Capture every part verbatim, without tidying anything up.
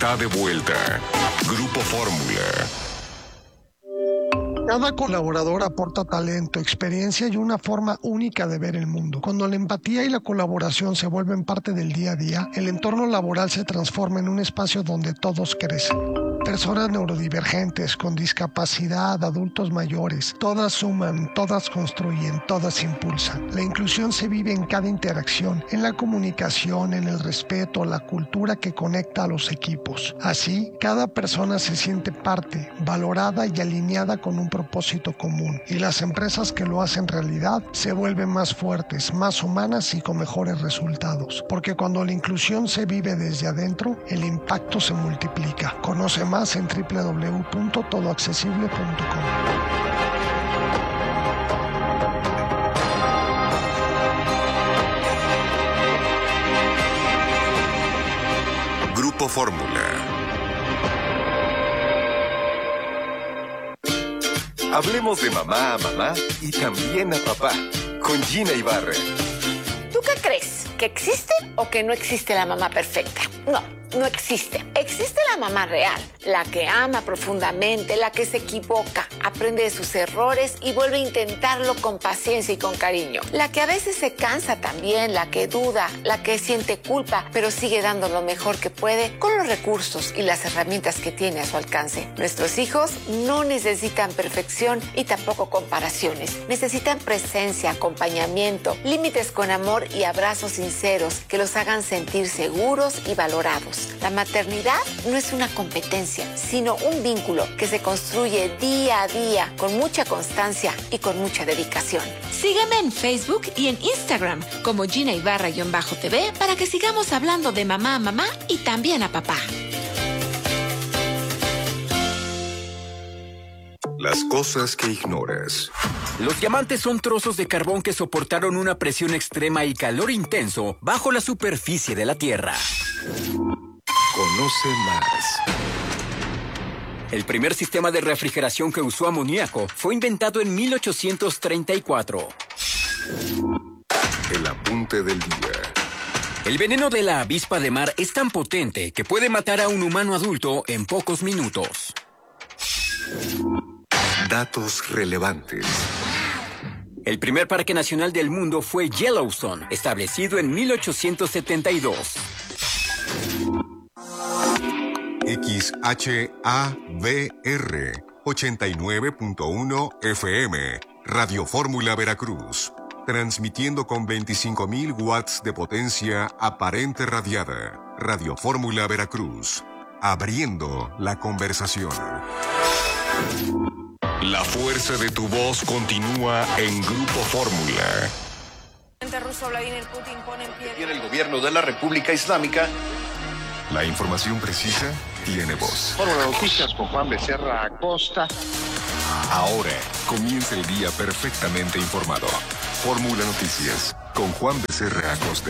está de vuelta. Grupo Fórmula. Cada colaborador aporta talento, experiencia y una forma única de ver el mundo. Cuando la empatía y la colaboración se vuelven parte del día a día, el entorno laboral se transforma en un espacio donde todos crecen. Personas neurodivergentes, con discapacidad, adultos mayores, todas suman, todas construyen, todas impulsan. La inclusión se vive en cada interacción, en la comunicación, en el respeto, la cultura que conecta a los equipos. Así, cada persona se siente parte, valorada y alineada con un propósito común. Y las empresas que lo hacen realidad se vuelven más fuertes, más humanas y con mejores resultados. Porque cuando la inclusión se vive desde adentro, el impacto se multiplica. Conoce más en doble u doble u doble u punto todo accesible punto com. Grupo Fórmula. Hablemos de mamá a mamá y también a papá, con Gina Ibarra. ¿Tú qué crees? ¿Que existe o que no existe la mamá perfecta? No, no existe. Existe la mamá real, la que ama profundamente, la que se equivoca, aprende de sus errores y vuelve a intentarlo con paciencia y con cariño. La que a veces se cansa también, la que duda, la que siente culpa, pero sigue dando lo mejor que puede con los recursos y las herramientas que tiene a su alcance. Nuestros hijos no necesitan perfección y tampoco comparaciones. Necesitan presencia, acompañamiento, límites con amor y abrazos sinceros que los hagan sentir seguros y valorados. La maternidad no es una competencia, sino un vínculo que se construye día a día con mucha constancia y con mucha dedicación. Sígueme en Facebook y en Instagram como Gina Ibarra-T V para que sigamos hablando de mamá a mamá y también a papá. Las cosas que ignoras. Los diamantes son trozos de carbón que soportaron una presión extrema y calor intenso bajo la superficie de la Tierra. Conoce más. El primer sistema de refrigeración que usó amoníaco fue inventado en mil ochocientos treinta y cuatro. El apunte del día. El veneno de la avispa de mar es tan potente que puede matar a un humano adulto en pocos minutos. Datos relevantes. El primer parque nacional del mundo fue Yellowstone, establecido en mil ochocientos setenta y dos. X H A V R ochenta y nueve punto uno F M, Radio Fórmula Veracruz, transmitiendo con veinticinco mil watts de potencia aparente radiada. Radio Fórmula Veracruz, abriendo la conversación. La fuerza de tu voz continúa en Grupo Fórmula. El presidente ruso Vladimir Putin pone en pie. Tiene el gobierno de la República Islámica. La información precisa tiene voz. Fórmula Noticias con Juan Becerra Acosta. Ahora comienza el día perfectamente informado. Fórmula Noticias con Juan Becerra Acosta.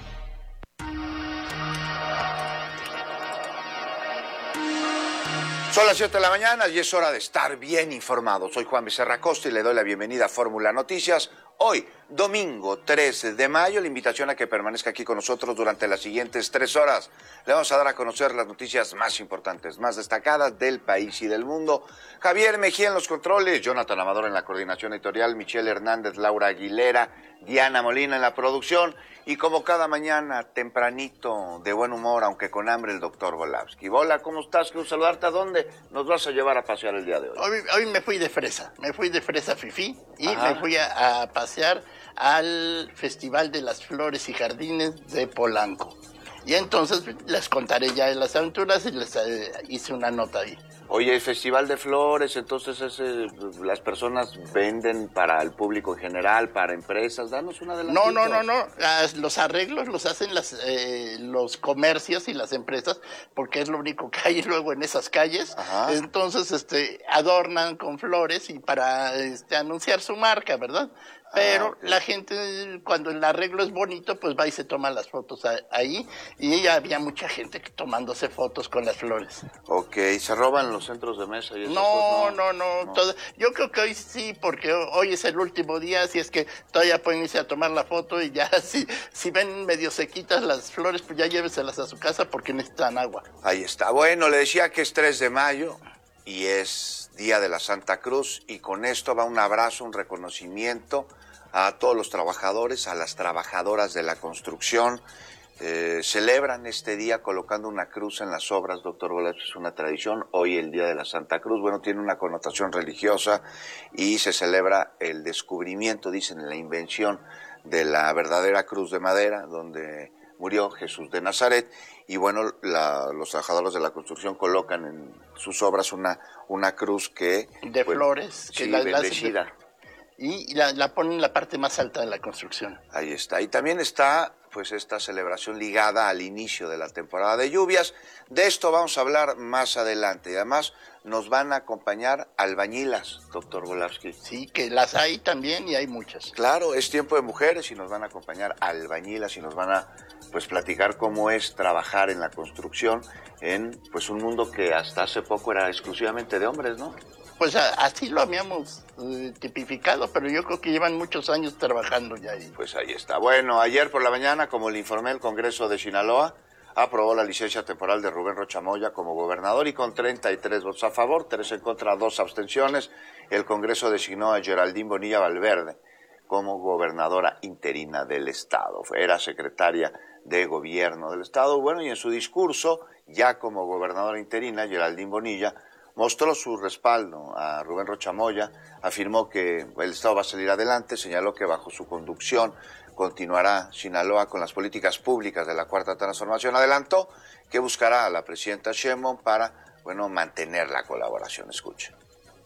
Son las siete de la mañana y es hora de estar bien informado. Soy Juan Becerra Acosta y le doy la bienvenida a Fórmula Noticias. Hoy, domingo tres de mayo, la invitación a que permanezca aquí con nosotros durante las siguientes tres horas. Le vamos a dar a conocer las noticias más importantes, más destacadas del país y del mundo. Javier Mejía en los controles, Jonathan Amador en la coordinación editorial, Michelle Hernández, Laura Aguilera, Diana Molina en la producción. Y como cada mañana, tempranito, de buen humor, aunque con hambre, el doctor Volavsky. Hola, ¿cómo estás? Quiero saludarte. ¿A dónde nos vas a llevar a pasear el día de hoy? Hoy, hoy me fui de fresa, me fui de fresa fifí y Ajá. me fui a, a pasear al Festival de las Flores y Jardines de Polanco. Y entonces les contaré ya de las aventuras y les eh, hice una nota ahí. Oye, el Festival de Flores, entonces ese, las personas venden para el público en general, para empresas. Danos una de las... No, no, no, no. Las, los arreglos los hacen las, eh, los comercios y las empresas porque es lo único que hay luego en esas calles. Ajá. Entonces, este, adornan con flores y para este, anunciar su marca, ¿verdad? Pero ah, okay. La gente, cuando el arreglo es bonito, pues va y se toma las fotos a, ahí. Y había mucha gente que tomándose fotos con las flores. Ok, ¿se roban los centros de mesa y eso? No, pues no, no, no. no. Todo, yo creo que hoy sí, porque hoy es el último día, así es que todavía pueden irse a tomar la foto y ya, si, si ven medio sequitas las flores, pues ya lléveselas a su casa porque necesitan agua. Ahí está. Bueno, le decía que es tres de mayo y es Día de la Santa Cruz, y con esto va un abrazo, un reconocimiento a todos los trabajadores, a las trabajadoras de la construcción. Eh, celebran este día colocando una cruz en las obras, doctor Golaz, es una tradición. Hoy el Día de la Santa Cruz, bueno, tiene una connotación religiosa y se celebra el descubrimiento, dicen, la invención de la verdadera cruz de madera, donde murió Jesús de Nazaret, y bueno, la, los trabajadores de la construcción colocan en sus obras una, una cruz que... De bueno, flores, que sí, la, la bendecida. Y la, la ponen en la parte más alta de la construcción. Ahí está. Y también está, pues, esta celebración ligada al inicio de la temporada de lluvias. De esto vamos a hablar más adelante. Y además nos van a acompañar albañilas, doctor Golavsky. Sí, que las hay también y hay muchas. Claro, es tiempo de mujeres y nos van a acompañar albañilas y nos van a, pues, platicar cómo es trabajar en la construcción en, pues, un mundo que hasta hace poco era exclusivamente de hombres, ¿no? Pues a, así lo habíamos eh, tipificado, pero yo creo que llevan muchos años trabajando ya ahí. Pues ahí está. Bueno, ayer por la mañana, como le informé, el Congreso de Sinaloa aprobó la licencia temporal de Rubén Rocha Moya como gobernador, y con treinta y tres votos a favor, tres en contra, dos abstenciones, el Congreso designó a Geraldine Bonilla Valverde como gobernadora interina del Estado. Era secretaria de Gobierno del Estado. Bueno, y en su discurso, ya como gobernadora interina, Geraldine Bonilla mostró su respaldo a Rubén Rocha Moya, afirmó que el Estado va a salir adelante, señaló que bajo su conducción continuará Sinaloa con las políticas públicas de la Cuarta Transformación. Adelantó que buscará a la presidenta Sheinbaum para, bueno, mantener la colaboración. Escuchen.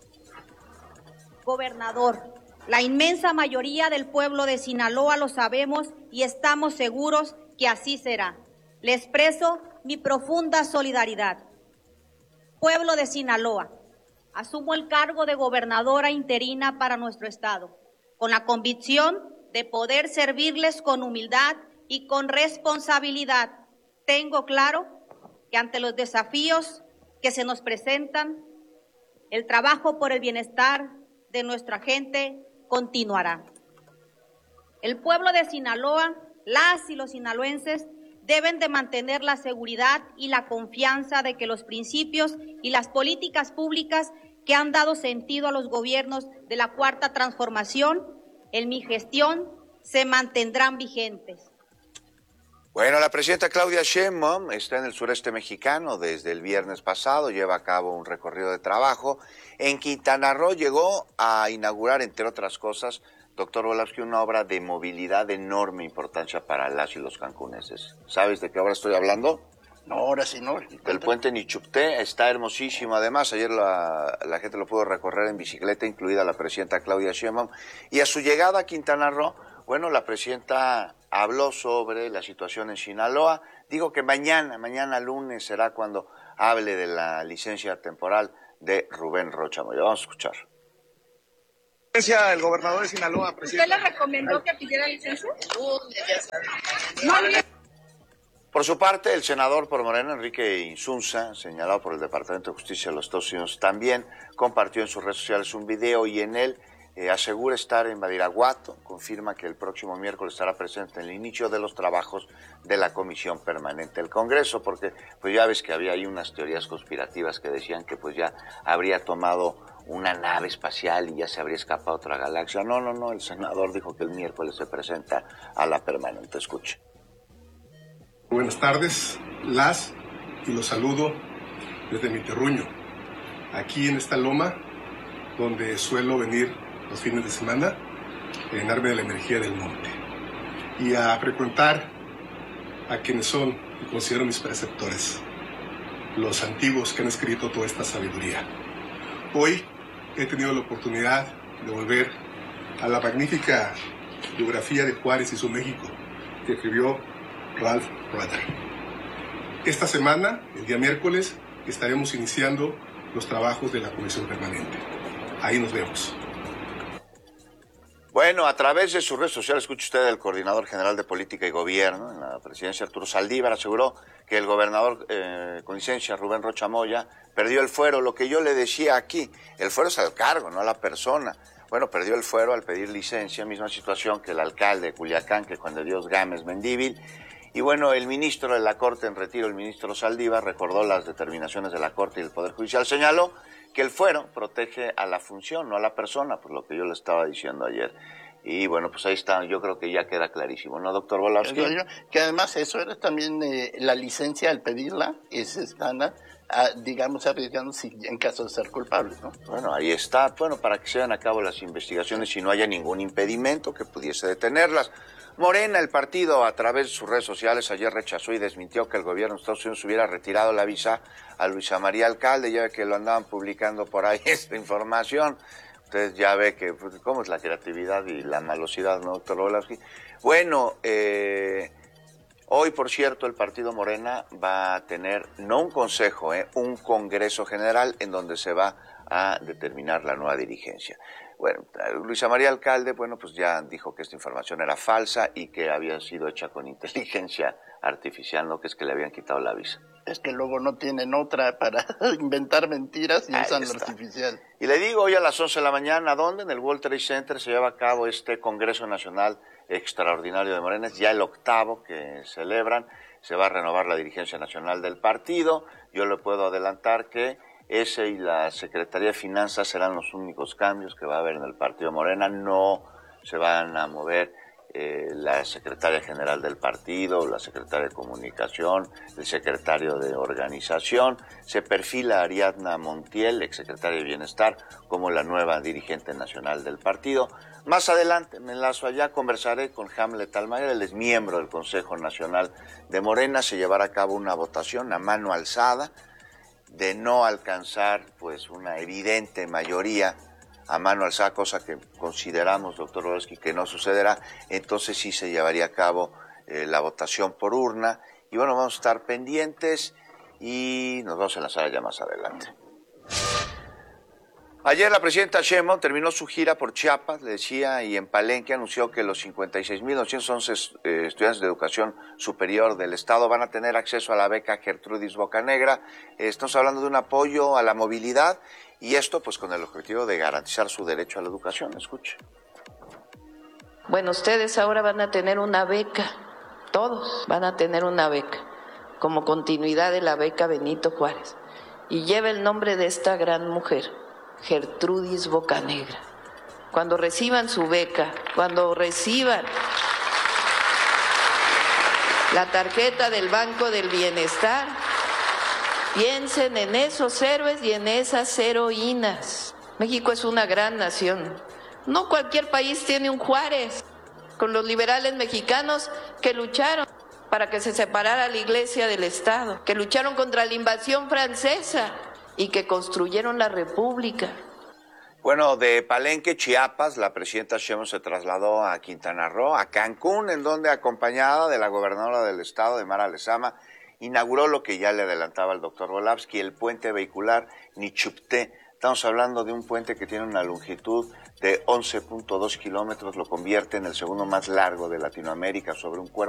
Gobernador, la inmensa mayoría del pueblo de Sinaloa lo sabemos y estamos seguros que así será. Le expreso mi profunda solidaridad. Pueblo de Sinaloa, asumo el cargo de gobernadora interina para nuestro estado, con la convicción de poder servirles con humildad y con responsabilidad. Tengo claro que ante los desafíos que se nos presentan, el trabajo por el bienestar de nuestra gente continuará. El pueblo de Sinaloa, las y los sinaloenses, deben de mantener la seguridad y la confianza de que los principios y las políticas públicas que han dado sentido a los gobiernos de la Cuarta Transformación en mi gestión se mantendrán vigentes. Bueno, la presidenta Claudia Sheinbaum está en el sureste mexicano desde el viernes pasado, lleva a cabo un recorrido de trabajo. En Quintana Roo llegó a inaugurar, entre otras cosas, doctor Golavsky, una obra de movilidad de enorme importancia para las y los cancuneses. ¿Sabes de qué obra estoy hablando? No, ahora sí no. El puente Nichupté está hermosísimo. Además, ayer la, la gente lo pudo recorrer en bicicleta, incluida la presidenta Claudia Sheinbaum. Y a su llegada a Quintana Roo, bueno, la presidenta habló sobre la situación en Sinaloa. Digo que mañana, mañana lunes será cuando hable de la licencia temporal de Rubén Rocha Moya. Vamos a escuchar. El gobernador de Sinaloa, presidente. ¿Usted le recomendó que pidiera licencia? Por su parte, el senador por Morena, Enrique Insunza, señalado por el Departamento de Justicia de los Estados Unidos, también compartió en sus redes sociales un video y en él eh, asegura estar en Badiraguato, confirma que el próximo miércoles estará presente en el inicio de los trabajos de la Comisión Permanente del Congreso, porque pues ya ves que había ahí unas teorías conspirativas que decían que pues ya habría tomado una nave espacial y ya se habría escapado a otra galaxia. No, no, no, el senador dijo que el miércoles se presenta a la permanente. Escuche. Buenas tardes, las, y los saludo desde mi terruño, aquí en esta loma, donde suelo venir los fines de semana, a llenarme de la energía del monte y a frecuentar a quienes son y considero mis preceptores, los antiguos que han escrito toda esta sabiduría. Hoy he tenido la oportunidad de volver a la magnífica biografía de Juárez y su México, que escribió Ralph Rutter. Esta semana, el día miércoles, estaremos iniciando los trabajos de la Comisión Permanente. Ahí nos vemos. Bueno, a través de sus redes sociales, escucha usted, el coordinador general de Política y Gobierno en la presidencia, Arturo Saldívar, aseguró que el gobernador eh, con licencia, Rubén Rocha Moya, perdió el fuero. Lo que yo le decía aquí, el fuero es al cargo, no a la persona. Bueno, perdió el fuero al pedir licencia, misma situación que el alcalde de Culiacán, que Juan de Dios Gámez Mendívil. Y bueno, el ministro de la Corte en retiro, el ministro Saldívar, recordó las determinaciones de la Corte y del Poder Judicial. Señaló que el fuero protege a la función, no a la persona, pues lo que yo le estaba diciendo ayer. Y bueno, pues ahí está, yo creo que ya queda clarísimo, ¿no, doctor Volavsky? Que además eso era también eh, la licencia al pedirla, es estándar, a, digamos, arriesgando si, en caso de ser culpable, ¿no? Bueno, ahí está, bueno, para que se lleven a cabo las investigaciones y no haya ningún impedimento que pudiese detenerlas. Morena, el partido, a través de sus redes sociales, ayer rechazó y desmintió que el gobierno de Estados Unidos hubiera retirado la visa a Luisa María Alcalde, ya que lo andaban publicando por ahí esta información. Ustedes ya ve que, pues, cómo es la creatividad y la malosidad, ¿no, doctor Volavsky? Bueno, eh, hoy, por cierto, el partido Morena va a tener, no un consejo, eh, un congreso general en donde se va a determinar la nueva dirigencia. Bueno, Luisa María Alcalde, bueno, pues ya dijo que esta información era falsa y que había sido hecha con inteligencia artificial, ¿no? Que es que le habían quitado la visa. Es que luego no tienen otra para inventar mentiras y Ahí usan está. lo artificial. Y le digo, hoy a las once de la mañana, ¿dónde? En el World Trade Center se lleva a cabo este Congreso Nacional Extraordinario de Morena, ya el octavo que celebran. Se va a renovar la dirigencia nacional del partido. Yo le puedo adelantar que ese y la Secretaría de Finanzas serán los únicos cambios que va a haber en el partido Morena. No se van a mover eh, la secretaria general del partido, la secretaria de Comunicación, el secretario de Organización. Se perfila a Ariadna Montiel, exsecretaria de Bienestar, como la nueva dirigente nacional del partido. Más adelante, me enlazo allá, conversaré con Hamlet Almaguer, él es miembro del Consejo Nacional de Morena. Se llevará a cabo una votación a mano alzada. De no alcanzar pues una evidente mayoría a mano alzada, cosa que consideramos, doctor Volavsky, que no sucederá, entonces sí se llevaría a cabo eh, la votación por urna. Y bueno, vamos a estar pendientes y nos vamos a enlazar ya más adelante. Ayer la presidenta Sheinbaum terminó su gira por Chiapas, le decía, y en Palenque anunció que los cincuenta y seis mil novecientos once eh, estudiantes de educación superior del Estado van a tener acceso a la beca Gertrudis Bocanegra. Eh, estamos hablando de un apoyo a la movilidad y esto pues con el objetivo de garantizar su derecho a la educación. Escuche. Bueno, ustedes ahora van a tener una beca, todos van a tener una beca, como continuidad de la beca Benito Juárez. Y lleva el nombre de esta gran mujer, Gertrudis Bocanegra. Cuando reciban su beca, cuando reciban la tarjeta del Banco del Bienestar, piensen en esos héroes y en esas heroínas. México es una gran nación. No cualquier país tiene un Juárez, con los liberales mexicanos que lucharon para que se separara la Iglesia del Estado, que lucharon contra la invasión francesa y que construyeron la República. Bueno, de Palenque, Chiapas, la presidenta Sheinbaum se trasladó a Quintana Roo, a Cancún, en donde, acompañada de la gobernadora del estado, de Mara Lezama, inauguró lo que ya le adelantaba el doctor Volavsky, el puente vehicular Nichupté. Estamos hablando de un puente que tiene una longitud de once punto dos kilómetros, lo convierte en el segundo más largo de Latinoamérica sobre un cuerpo